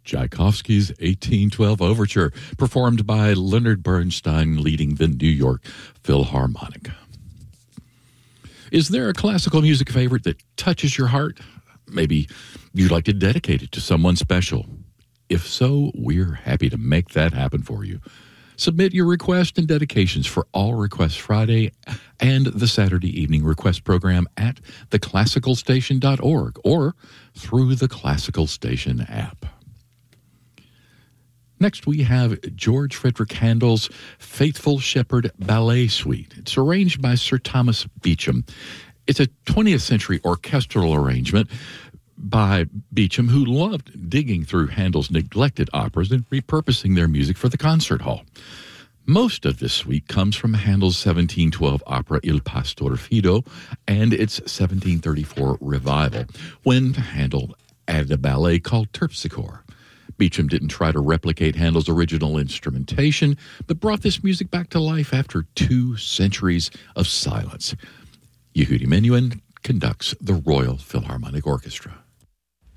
Tchaikovsky's 1812 Overture, performed by Leonard Bernstein, leading the New York Philharmonic. Is there a classical music favorite that touches your heart? Maybe you'd like to dedicate it to someone special. If so, we're happy to make that happen for you. Submit your request and dedications for All Requests Friday and the Saturday Evening Request Program at theclassicalstation.org or through the Classical Station app. Next, we have George Frederick Handel's Faithful Shepherd Ballet Suite. It's arranged by Sir Thomas Beecham. It's a 20th century orchestral arrangement by Beecham, who loved digging through Handel's neglected operas and repurposing their music for the concert hall. Most of this suite comes from Handel's 1712 opera Il Pastor Fido and its 1734 revival, when Handel added a ballet called Terpsichore. Beecham didn't try to replicate Handel's original instrumentation, but brought this music back to life after 2 centuries of silence. Yehudi Menuhin conducts the Royal Philharmonic Orchestra.